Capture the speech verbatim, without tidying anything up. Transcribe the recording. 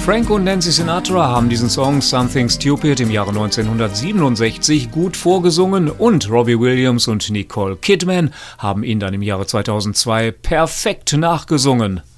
Frank und Nancy Sinatra haben diesen Song Something Stupid im Jahre neunzehnhundertsiebenundsechzig gut vorgesungen und Robbie Williams und Nicole Kidman haben ihn dann im Jahre zweitausendzwei perfekt nachgesungen.